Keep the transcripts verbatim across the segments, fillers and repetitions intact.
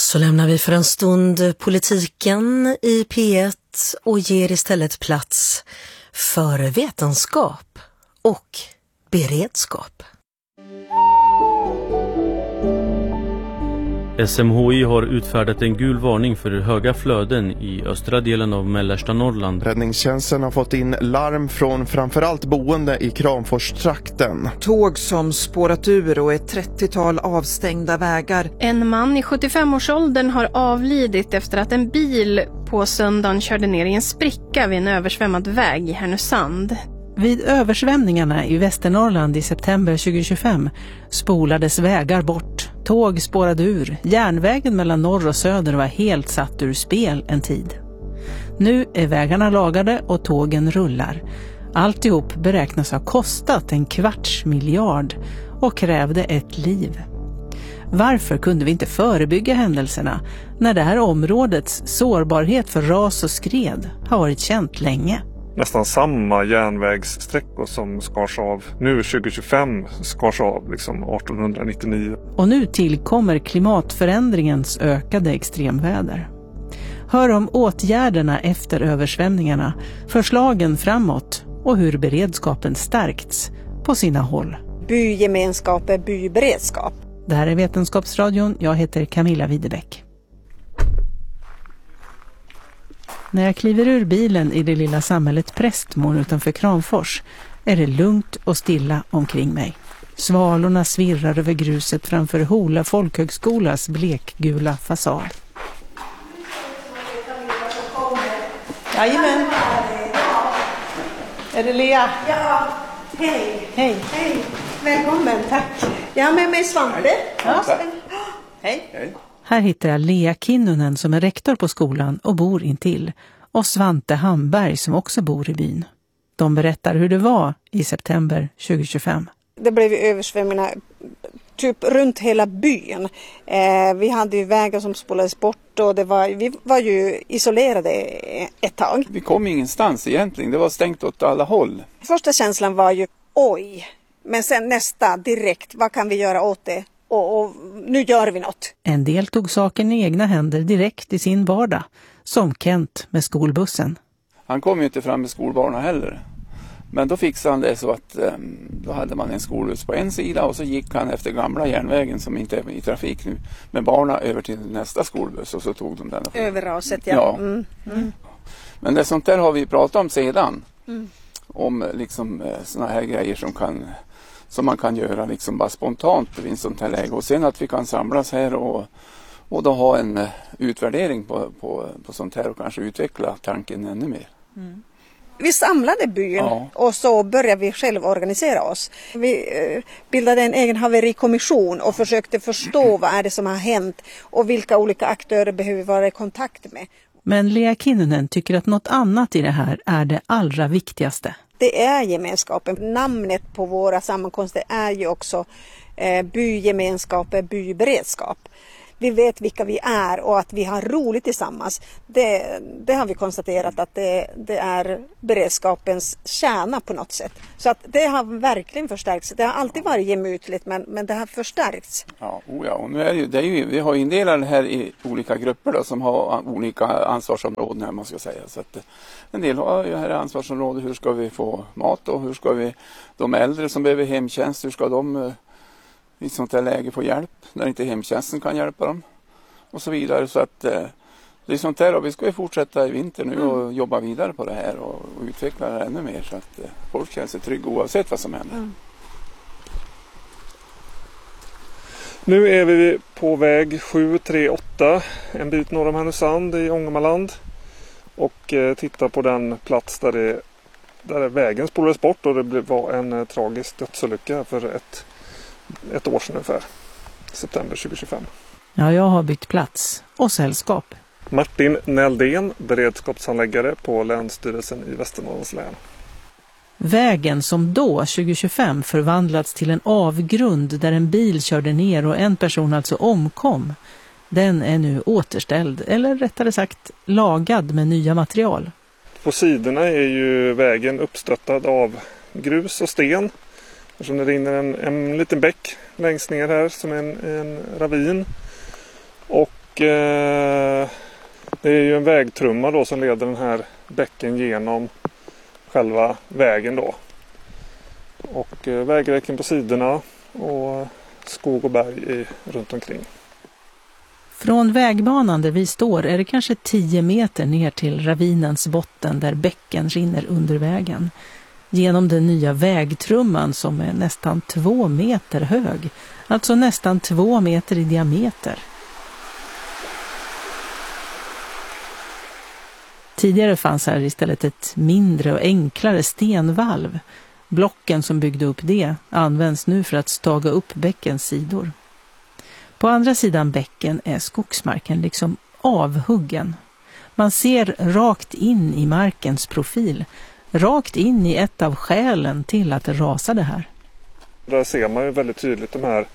Så lämnar vi för en stund politiken i P ett och ger istället plats för vetenskap och beredskap. S M H I har utfärdat en gul varning för höga flöden i östra delen av mellersta Norrland. Räddningstjänsten har fått in larm från framförallt boende i Kramforstrakten. Tåg som spårat ur och ett trettiotal avstängda vägar. En man i sjuttiofem-årsåldern har avlidit efter att en bil på söndagen körde ner i en spricka vid en översvämmad väg i Härnösand. Vid översvämningarna i Västernorrland i september tjugohundratjugofem spolades vägar bort, tåg spårade ur, järnvägen mellan norr och söder var helt satt ur spel en tid. Nu är vägarna lagade och tågen rullar. Alltihop beräknas ha kostat en kvarts miljard och krävde ett liv. Varför kunde vi inte förebygga händelserna när det här områdets sårbarhet för ras och skred har varit känt länge? Nästan samma järnvägssträckor som skars av nu tjugohundratjugofem skars av liksom artonhundranittionio. Och nu tillkommer klimatförändringens ökade extremväder. Hör om åtgärderna efter översvämningarna, förslagen framåt och hur beredskapen stärkts på sina håll. Bygemenskap är byberedskap. Det här är Vetenskapsradion, jag heter Camilla Widebäck. När jag kliver ur bilen i det lilla samhället Prästmon utanför Kramfors är det lugnt och stilla omkring mig. Svalorna svirrar över gruset framför Hola folkhögskolas blekgula fasad. Jajamän. Är det Lea? Ja, hej. Hej. Hej, välkommen, tack. Jag har med mig Svante. Ja. Hej. Hej. Här hittar jag Lea Kinnunen som är rektor på skolan och bor intill. Och Svante Hamberg som också bor i byn. De berättar hur det var i september tjugohundratjugofem. Det blev översvämningar typ runt hela byn. Eh, vi hade ju vägar som spolades bort och det var, vi var ju isolerade ett tag. Vi kom ingenstans egentligen, det var stängt åt alla håll. Första känslan var ju oj, men sen nästa direkt, vad kan vi göra åt det? Och, och nu gör vi något. En del tog saken i egna händer direkt i sin vardag, som Kent med skolbussen. Han kom ju inte fram med skolbarnen heller. Men då fixade han det så att um, då hade man en skolbuss på en sida och så gick han efter gamla järnvägen som inte är i trafik nu med barnen över till nästa skolbuss och så tog de den. Över raset, ja. ja. Mm. Mm. Men det sånt där har vi pratat om sedan. Mm. Om liksom såna här grejer som kan... som man kan göra liksom bara spontant vid en sånt här läge. Och sen att vi kan samlas här och, och då ha en uh, utvärdering på, på, på sånt här och kanske utveckla tanken ännu mer. Mm. Vi samlade byn ja. Och så började vi själv organisera oss. Vi uh, bildade en egen haverikommission och försökte förstå vad är det som har hänt och vilka olika aktörer behöver vi vara i kontakt med. Men Lea Kinnunen tycker att något annat i det här är det allra viktigaste. Det är gemenskapen. Namnet på våra sammankomster är ju också eh, bygemenskap, byberedskap. Vi vet vilka vi är och att vi har roligt tillsammans. Det, det har vi konstaterat att det, det är beredskapens kärna på något sätt. Så att det har verkligen förstärkts. Det har alltid varit gemytligt men, men det har förstärkts. Ja, oh ja. Och nu är det ju, det är ju, vi har indelat det här i olika grupper då, som har olika ansvarsområden här, man ska säga. Så att en del har ju här ansvarsområde. Hur ska vi få mat och hur ska vi, de äldre som behöver hemtjänst, hur ska de i ett sånt här läge få hjälp när inte hemtjänsten kan hjälpa dem och så vidare. Så att eh, det är sånt här och vi ska ju fortsätta i vinter nu och mm. jobba vidare på det här och, och utveckla det ännu mer så att eh, folk känner sig trygga oavsett vad som händer. Mm. Nu är vi på väg sju tre åtta, en bit norr om Härnösand i Ångermanland och eh, tittar på den plats där, det, där vägen spolades bort och det var en eh, tragisk dödsolycka för ett ett år sedan ungefär, september tjugohundratjugofem. Ja, jag har bytt plats och sällskap. Martin Näldén, beredskapsanläggare på Länsstyrelsen i Västernorrlands län. Vägen som då, tjugohundratjugofem, förvandlats till en avgrund där en bil körde ner och en person alltså omkom, den är nu återställd, eller rättare sagt lagad med nya material. På sidorna är ju vägen uppstöttad av grus och sten. Eftersom det rinner en, en liten bäck längst ner här som en, en ravin. Och Och eh, det är ju en vägtrumma då som leder den här bäcken genom själva vägen då. Och eh, vägräcken på sidorna och skog och berg i, runt omkring. Från vägbanan där vi står är det kanske tio meter ner till ravinens botten där bäcken rinner under vägen. Genom den nya vägtrumman som är nästan två meter hög. Alltså nästan två meter i diameter. Tidigare fanns här istället ett mindre och enklare stenvalv. Blocken som byggde upp det används nu för att staga upp bäckens sidor. På andra sidan bäcken är skogsmarken liksom avhuggen. Man ser rakt in i markens profil. Rakt in i ett av skälen till att det rasade här. Där ser man ju väldigt tydligt de här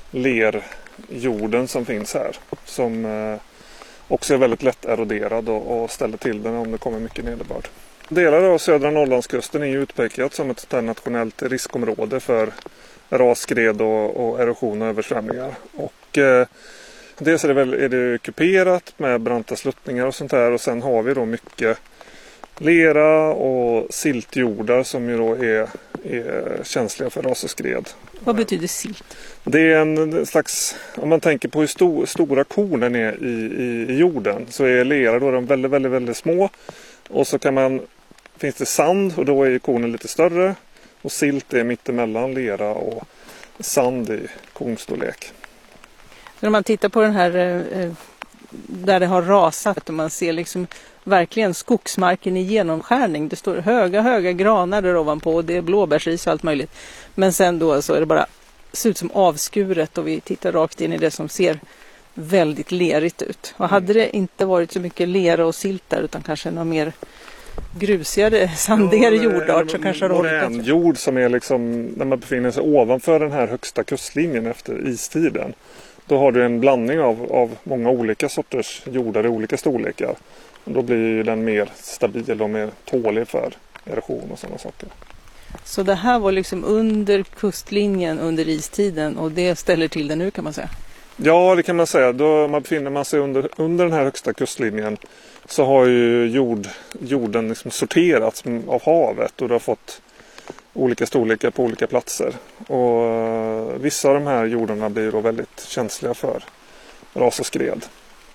lerjorden som finns här. Som eh, också är väldigt lätt eroderad och, och ställer till den om det kommer mycket nederbörd. Delar av södra Norrlandskusten är ju utpekat som ett nationellt riskområde för rasskred och, och erosion och översvämningar. Och eh, dels är det, väl, är det kuperat med branta sluttningar och sånt där. Och sen har vi då mycket lera och siltjordar som ju då är, är känsliga för ras och skred. Vad betyder silt? Det är en slags, om man tänker på hur sto, stora kornen är i, i, i jorden, så är lera då de väldigt, väldigt, väldigt små. Och så kan man, finns det sand och då är kornen lite större. Och silt är mittemellan lera och sand i kornstorlek. När man tittar på den här eh, där det har rasat och man ser liksom verkligen skogsmarken i genomskärning. Det står höga, höga granar där ovanpå och det är blåbärsris och allt möjligt. Men sen då så är det bara, ser ut som avskuret och vi tittar rakt in i det som ser väldigt lerigt ut. Och hade det inte varit så mycket lera och silt där utan kanske någon mer grusigare, sandigare ja, jordart så kanske det är en jord som är liksom, när man befinner sig ovanför den här högsta kustlinjen efter istiden. Då har du en blandning av, av många olika sorters jordar i olika storlekar. Och då blir ju den mer stabil och mer tålig för erosion och sådana saker. Så det här var liksom under kustlinjen under istiden och det ställer till det nu kan man säga? Ja, det kan man säga. Då man befinner man sig under, under den här högsta kustlinjen så har ju jord, jorden liksom sorterats av havet och det har fått olika storlekar på olika platser. Och vissa av de här jordarna blir då väldigt känsliga för ras och skred.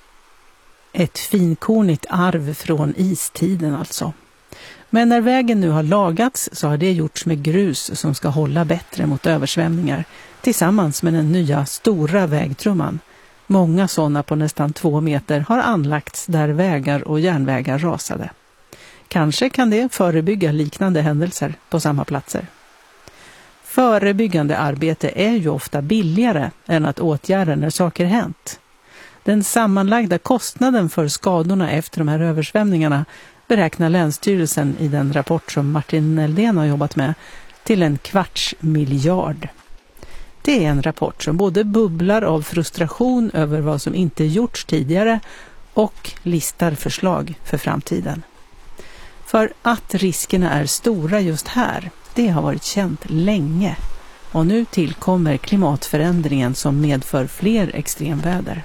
Ett finkornigt arv från istiden alltså. Men när vägen nu har lagats så har det gjorts med grus som ska hålla bättre mot översvämningar tillsammans med den nya stora vägtrumman. Många sådana på nästan två meter har anlagts där vägar och järnvägar rasade. Kanske kan det förebygga liknande händelser på samma platser. Förebyggande arbete är ju ofta billigare än att åtgärda när saker hänt. Den sammanlagda kostnaden för skadorna efter de här översvämningarna beräknar Länsstyrelsen i den rapport som Martin Eldén har jobbat med till en kvarts miljard. Det är en rapport som både bubblar av frustration över vad som inte gjorts tidigare och listar förslag för framtiden. För att riskerna är stora just här, det har varit känt länge. Och nu tillkommer klimatförändringen som medför fler extremväder.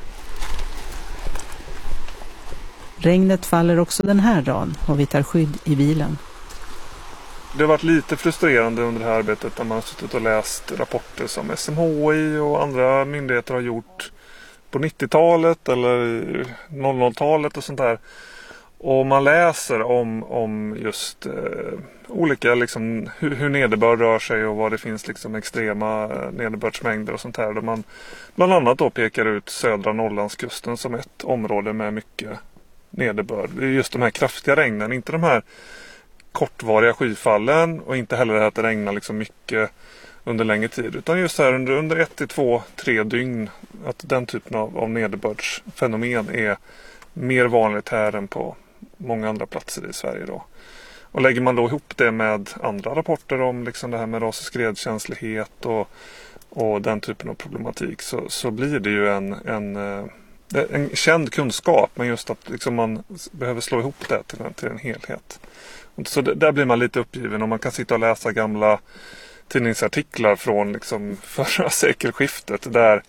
Regnet faller också den här dagen och vi tar skydd i bilen. Det har varit lite frustrerande under det här arbetet när man har suttit och läst rapporter som S M H I och andra myndigheter har gjort på nittiotalet eller noll noll-talet och sånt där. Och man läser om, om just eh, olika liksom, hur, hur nederbörd rör sig och vad det finns liksom, extrema eh, nederbördsmängder och sånt här. Där man bland annat då pekar ut södra Norrlandskusten som ett område med mycket nederbörd. Det är just de här kraftiga regnen, inte de här kortvariga skyfallen och inte heller att det regnar liksom mycket under längre tid. Utan just här under, under ett till två, tre dygn att den typen av, av nederbördsfenomen är mer vanligt här än på många andra platser i Sverige då. Och lägger man då ihop det med andra rapporter om liksom det här med ras- och skredkänslighet och, och den typen av problematik så, så blir det ju en, en, en känd kunskap, men just att liksom man behöver slå ihop det till en, till en helhet. Så det, där blir man lite uppgiven och man kan sitta och läsa gamla tidningsartiklar från liksom förra sekelskiftet där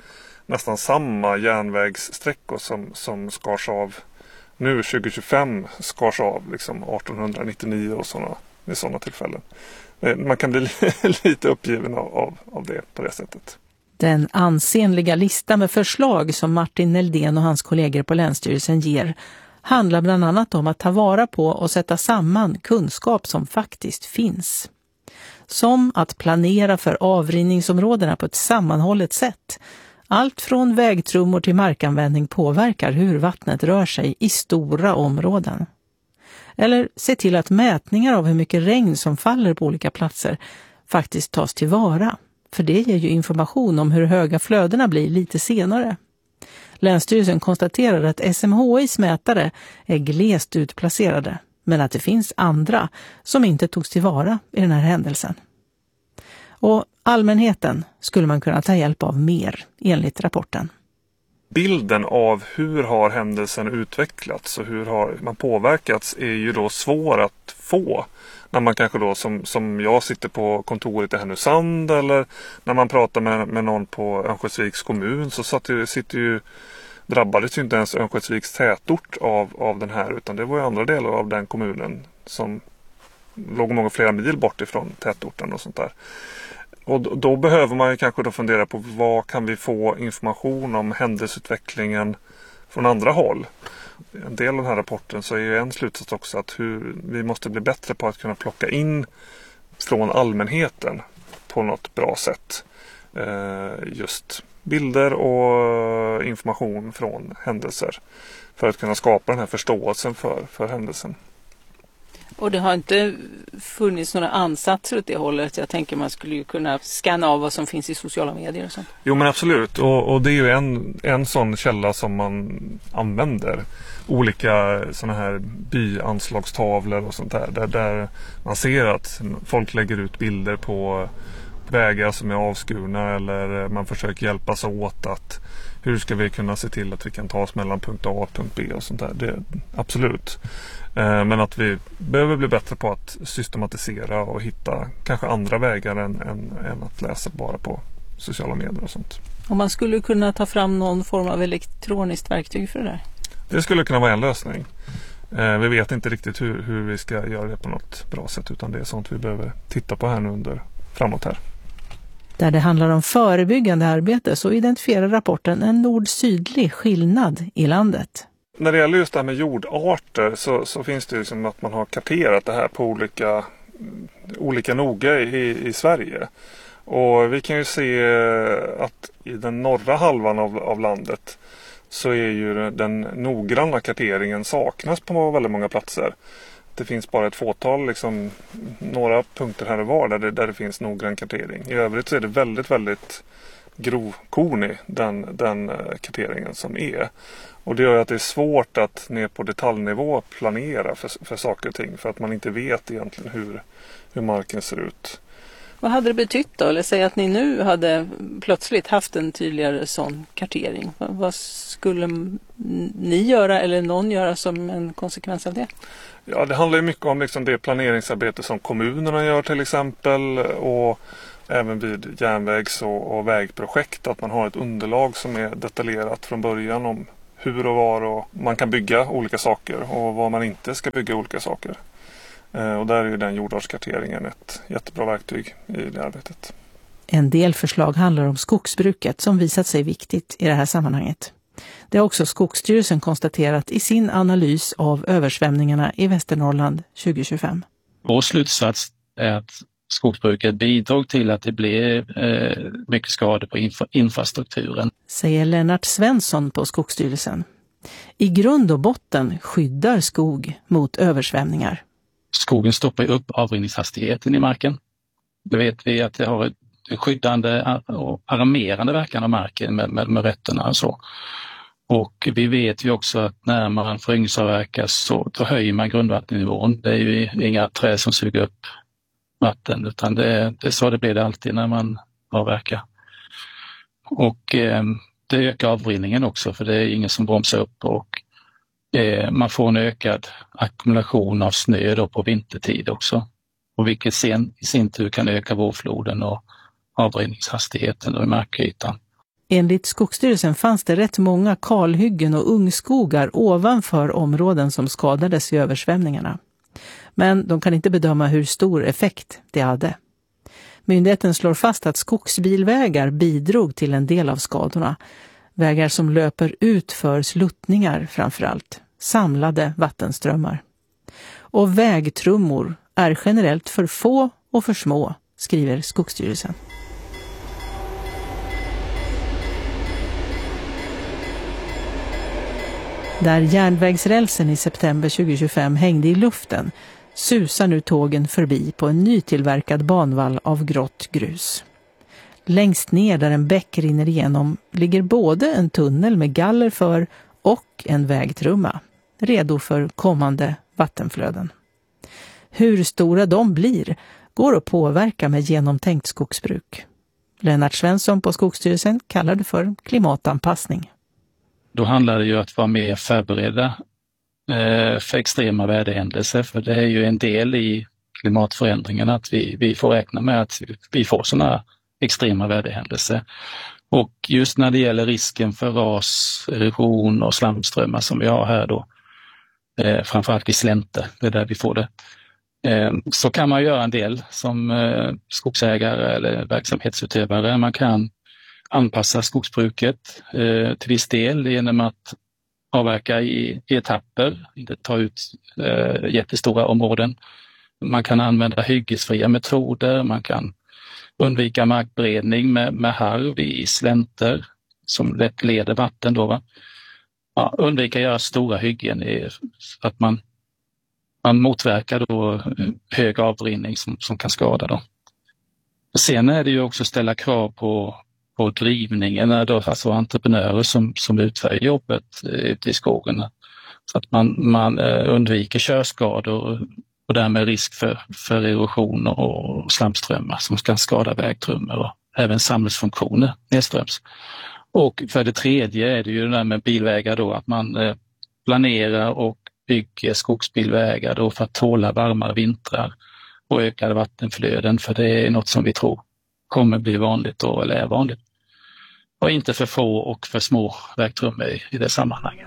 nästan samma järnvägssträckor som, som skars av nu tjugo tjugofem skars av liksom arton nittionio och sådana, vid sådana tillfällen. Man kan bli lite uppgiven av, av, av det på det sättet. Den ansenliga lista med förslag som Martin Neldén och hans kollegor på Länsstyrelsen ger handlar bland annat om att ta vara på och sätta samman kunskap som faktiskt finns. Som att planera för avrinningsområdena på ett sammanhållet sätt. Allt från vägtrummor till markanvändning påverkar hur vattnet rör sig i stora områden. Eller se till att mätningar av hur mycket regn som faller på olika platser faktiskt tas tillvara. För det ger ju information om hur höga flödena blir lite senare. Länsstyrelsen konstaterar att S M H I:s mätare är glest utplacerade, men att det finns andra som inte togs tillvara i den här händelsen. Och allmänheten skulle man kunna ta hjälp av mer, enligt rapporten. Bilden av hur har händelsen utvecklats och hur har man påverkats är ju då svår att få. När man kanske då som, som jag sitter på kontoret i Härnösand eller när man pratar med, med någon på Örnsköldsviks kommun så satt ju, sitter ju, drabbades ju inte ens Örnsköldsviks tätort av, av den här utan det var ju andra delar av den kommunen som låg många flera mil bort ifrån tätorten och sånt där. Och då, då behöver man ju kanske då fundera på vad kan vi få information om händelseutvecklingen från andra håll. En del av den här rapporten så är ju en slutsats också att hur vi måste bli bättre på att kunna plocka in från allmänheten på något bra sätt. Eh, just bilder och information från händelser för att kunna skapa den här förståelsen för, för händelsen. Och det har inte funnits några ansatser åt det hållet. Jag tänker man skulle ju kunna scanna av vad som finns i sociala medier och sånt. Jo men absolut. Och, och det är ju en, en sån källa som man använder. Olika såna här byanslagstavlor och sånt där. Där, där man ser att folk lägger ut bilder på vägar som är avskurna eller man försöker hjälpas åt att hur ska vi kunna se till att vi kan ta oss mellan punkt A och punkt B och sånt där. Det, absolut. Men att vi behöver bli bättre på att systematisera och hitta kanske andra vägar än, än, än att läsa bara på sociala medier och sånt. Och man skulle kunna ta fram någon form av elektroniskt verktyg för det där? Det skulle kunna vara en lösning. Vi vet inte riktigt hur, hur vi ska göra det på något bra sätt utan det är sånt vi behöver titta på här nu under framåt här. Där det handlar om förebyggande arbete så identifierar rapporten en nord-sydlig skillnad i landet. När det gäller just det här med jordarter så, så finns det ju som att man har karterat det här på olika, olika noga i, i Sverige. Och vi kan ju se att i den norra halvan av, av landet så är ju den noggranna karteringen saknas på väldigt många platser. Det finns bara ett fåtal, liksom, några punkter här och var där det, där det finns noggrann kartering. I övrigt så är det väldigt, väldigt grovkornig den, den karteringen som är. Och det gör att det är svårt att ner på detaljnivå planera för, för saker och ting. För att man inte vet egentligen hur, hur marken ser ut. Vad hade det betytt då? Eller säg att ni nu hade plötsligt haft en tydligare sån kartering. Vad skulle ni göra eller någon göra som en konsekvens av det? Ja, det handlar ju mycket om liksom det planeringsarbete som kommunerna gör till exempel. Och även vid järnvägs- och, och vägprojekt. Att man har ett underlag som är detaljerat från början om hur och var och man kan bygga olika saker och var man inte ska bygga olika saker. Eh, och där är ju den jordartskarteringen ett jättebra verktyg i det arbetet. En del förslag handlar om skogsbruket som visat sig viktigt i det här sammanhanget. Det har också Skogsstyrelsen konstaterat i sin analys av översvämningarna i Västernorrland tjugo tjugofem. Vår slutsats är att skogsbruket bidrog till att det blev eh, mycket skador på infra- infrastrukturen. Säger Lennart Svensson på Skogsstyrelsen. I grund och botten skyddar skog mot översvämningar. Skogen stoppar upp avrinningshastigheten i marken. Det vet vi att det har ett skyddande och armerande verkan av marken med, med, med rötterna och så. Och vi vet ju också att när man föryngringsavverkas så, så höjer man grundvattennivån. Det är ju inga träd som suger upp vatten utan det, det så det blir det alltid när man avverkar. Och eh, det ökar avrinningen också för det är ingen som bromsar upp och eh, man får en ökad ackumulation av snö då på vintertid också. Och vilket sen, i sin tur kan öka vårfloden och avrinningshastigheten och markytan. Enligt Skogsstyrelsen fanns det rätt många kalhyggen och ungskogar ovanför områden som skadades i översvämningarna. Men de kan inte bedöma hur stor effekt det hade. Myndigheten slår fast att skogsbilvägar bidrog till en del av skadorna. Vägar som löper ut för sluttningar framförallt, samlade vattenströmmar. Och vägtrummor är generellt för få och för små, skriver Skogsstyrelsen. Där järnvägsrälsen i september tjugohundratjugofem hängde i luften susar nu tågen förbi på en nytillverkad banvall av grått grus. Längst ner där en bäck rinner igenom ligger både en tunnel med galler för och en vägtrumma, redo för kommande vattenflöden. Hur stora de blir går att påverka med genomtänkt skogsbruk. Lennart Svensson på Skogsstyrelsen kallar det för klimatanpassning. Då handlar det ju att vara mer förberedda eh, för extrema väderhändelser, för det är ju en del i klimatförändringarna att vi, vi får räkna med att vi får sådana extrema väderhändelser. Och just när det gäller risken för ras, erosion och slamströmmar som vi har här då, eh, framförallt i slänter, det är där vi får det, eh, så kan man göra en del som eh, skogsägare eller verksamhetsutövare. Man kan anpassa skogsbruket eh, till viss del genom att avverka i, i etapper, inte ta ut eh, jättestora områden. Man kan använda hyggesfria metoder, man kan undvika markberedning med, med harv i slänter som lätt leder vatten då, va? Ja, undvika göra stora hyggen är att man, man motverkar då hög avrinning som, som kan skada dem. Sen är det ju också ställa krav på på drivningen, då, alltså entreprenörer som, som utför jobbet ute i skogen. Så att man, man undviker körskador och därmed risk för, för erosion och slamströmmar som kan skada vägtrummor och även samhällsfunktioner nedströms. Och för det tredje är det ju det där med bilvägar då, att man planerar och bygger skogsbilvägar då för att tåla varmare vintrar och ökade vattenflöden, för det är något som vi tror kommer bli vanligt då, eller är vanligt. Och inte för få och för små vägtrummor i, i det sammanhanget.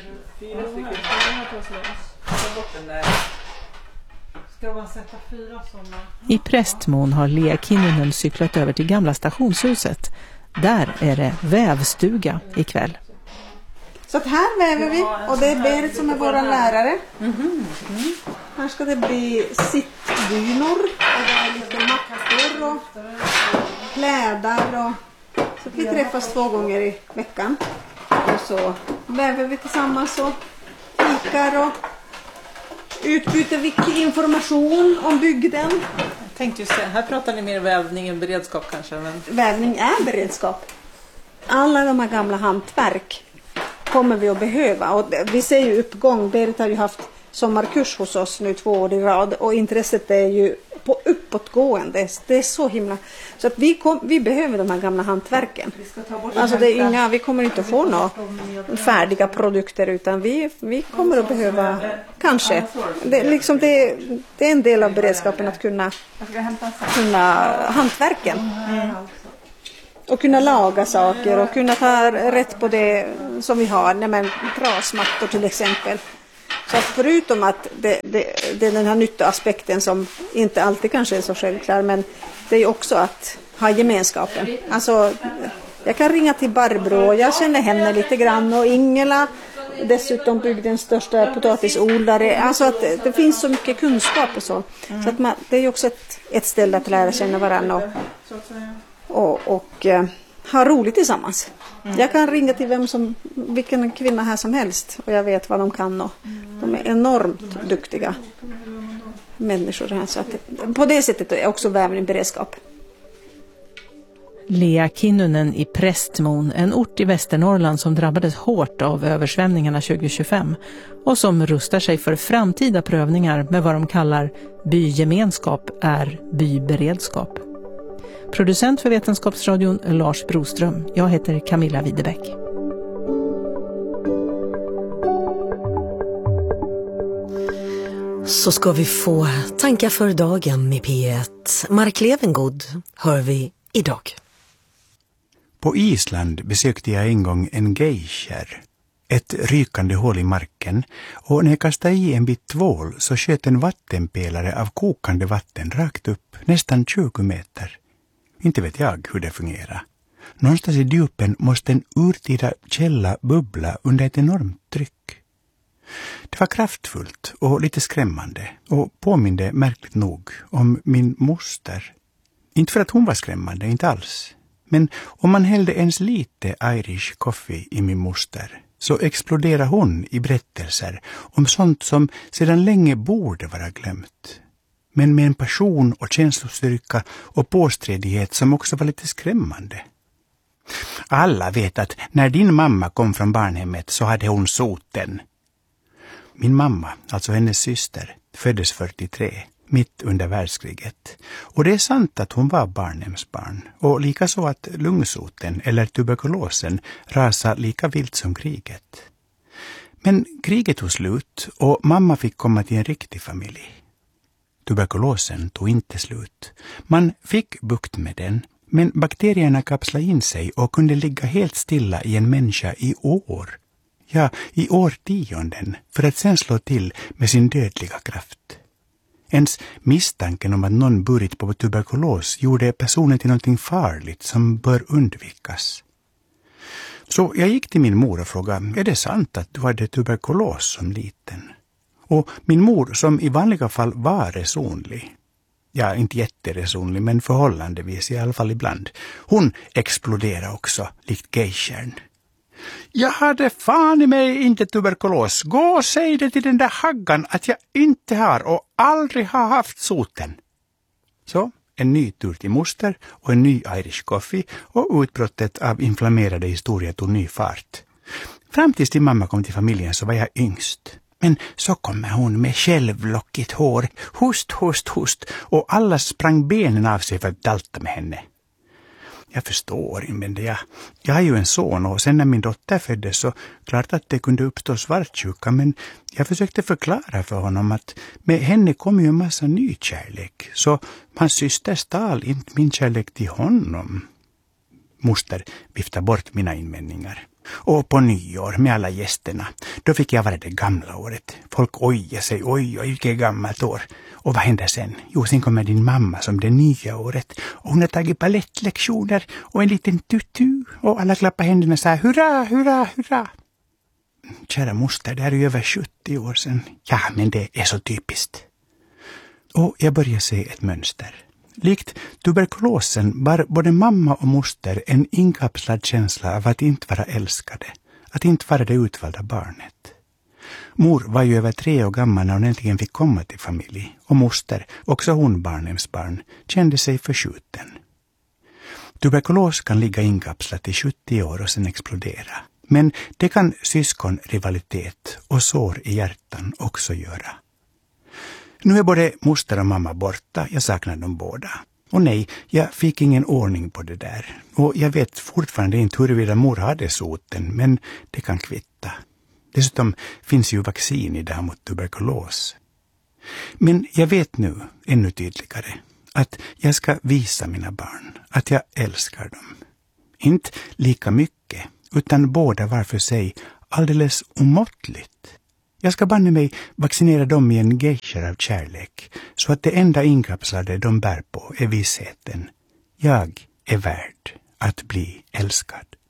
I Prästmon har Lea Kinnunen cyklat över till gamla stationshuset. Där är det vävstuga ikväll. Så att här väver vi, och det är Berit som är vår lärare. Mm-hmm. Mm. Här ska det bli sittdynor och det är lite mattor och kläder. Och... Så vi träffas två gånger i veckan. Och så väver vi tillsammans och fikar och utbyter viktig information om bygden. Jag tänkte ju säga, här pratar ni mer vävning än beredskap kanske. Men... Vävning är beredskap. Alla de här gamla hantverk kommer vi att behöva. Och vi ser ju uppgång. Berit har ju haft sommarkurs hos oss nu två år i rad. Och intresset är ju på uppåtgående. Det är så himla... Så att vi, kom, vi behöver de här gamla hantverken. Alltså det är inga, vi kommer inte att få några färdiga produkter. Utan vi, vi kommer att behöva... Kanske. Det, liksom det, det är en del av beredskapen att kunna, kunna hantverken. Mm. Och kunna laga saker och kunna ta rätt på det som vi har. Nej, men trasmattor till exempel. Så att förutom att det, det, det är den här nyttoaspekten som inte alltid kanske är så självklar. Men det är också att ha gemenskapen. Alltså jag kan ringa till Barbro. Jag känner henne lite grann. Och Ingela, dessutom bygdens största potatisodlare. Alltså att det, det finns så mycket kunskap och så. Mm. Så att man, det är ju också ett, ett ställe att lära känna varandra. Och, och, och eh, ha roligt tillsammans. Mm. Jag kan ringa till vem som, vilken kvinna här som helst och jag vet vad de kan och de är enormt duktiga människor här. Så att, på det sättet är också vävning beredskap. Lea Kinnunen i Prästmon, en ort i Västernorrland som drabbades hårt av översvämningarna tjugo tjugofem och som rustar sig för framtida prövningar med vad de kallar bygemenskap är byberedskap. Producent för Vetenskapsradion Lars Broström. Jag heter Camilla Widebäck. Så ska vi få tankar för dagen med P ett. Mark Levengood hör vi idag. På Island besökte jag en gång en geysher, ett rykande hål i marken, och när jag kastade i en bit tvål så sköt en vattenpelare av kokande vatten rakt upp, nästan tjugo meter. Inte vet jag hur det fungerar. Någonstans i djupen måste en urtida källa bubbla under ett enormt tryck. Det var kraftfullt och lite skrämmande och påminde märkligt nog om min moster. Inte för att hon var skrämmande, inte alls. Men om man hällde ens lite Irish coffee i min moster så exploderar hon i berättelser om sånt som sedan länge borde vara glömt. Men med en passion och känslostyrka och påsträdighet som också var lite skrämmande. Alla vet att när din mamma kom från barnhemmet så hade hon soten. Min mamma, alltså hennes syster, föddes fyrtiotre, mitt under världskriget. Och det är sant att hon var barnhemsbarn. Och likaså att lungsoten eller tuberkulosen rasade lika vilt som kriget. Men kriget tog slut och mamma fick komma till en riktig familj. Tuberkulosen tog inte slut. Man fick bukt med den, men bakterierna kapslade in sig och kunde ligga helt stilla i en människa i år. Ja, i årtionden, för att sen slå till med sin dödliga kraft. Ens misstanken om att någon burit på tuberkulos gjorde personen till någonting farligt som bör undvikas. Så jag gick till min mor och frågade, är det sant att du hade tuberkulos som liten? Och min mor, som i vanliga fall var resonlig, ja, inte jätteresonlig, men förhållandevis i alla fall ibland, hon exploderade också, likt geyshern. Jag hade fan i mig inte tuberkulos. Gå och säg det till den där haggan att jag inte har och aldrig har haft soten. Så, en ny tur till moster och en ny Irish coffee och utbrottet av inflammerade historier tog ny fart. Fram tills din mamma kom till familjen så var jag yngst. Men så kommer hon med självlockigt hår, hust, hust, hust och alla sprang benen av sig för att dalta med henne. Jag förstår, men jag, jag har ju en son och sen när min dotter föddes så klart att det kunde uppstå svartsjuka, men jag försökte förklara för honom att med henne kom ju en massa ny kärlek, så hans syster stal inte min kärlek till honom. Moster viftade bort mina invändningar. Och på nyår med alla gästerna, då fick jag vara det gamla året. Folk ojade sig, oj, oj, vilket gammalt år. Och vad hände sen? Jo, sen kommer din mamma som det nya året. Och hon har tagit ballettlektioner och en liten tutu. Och alla klappar händerna och sa hurra, hurra, hurra. Kära moster, det är ju över sjuttio år sedan. Ja, men det är så typiskt. Och jag börjar se ett mönster. Likt tuberkulosen var både mamma och moster en inkapslad känsla av att inte vara älskade, att inte vara det utvalda barnet. Mor var ju över tre år gammal när hon äntligen fick komma till familj, och moster, också hon barnhemsbarn, kände sig förskjuten. Tuberkulos kan ligga inkapslat i sjuttio år och sen explodera, men det kan syskonrivalitet och sår i hjärtan också göra. Nu är både moster och mamma borta, jag saknar dem båda. Och nej, jag fick ingen ordning på det där. Och jag vet fortfarande inte huruvida mor hade soten, men det kan kvitta. Dessutom finns ju vaccin idag mot tuberkulos. Men jag vet nu, ännu tydligare, att jag ska visa mina barn att jag älskar dem. Inte lika mycket, utan båda var för sig alldeles omåttligt. Jag ska banne mig vaccinera dem i en geysher av kärlek, så att det enda inkapslade de bär på är vissheten. Jag är värd att bli älskad.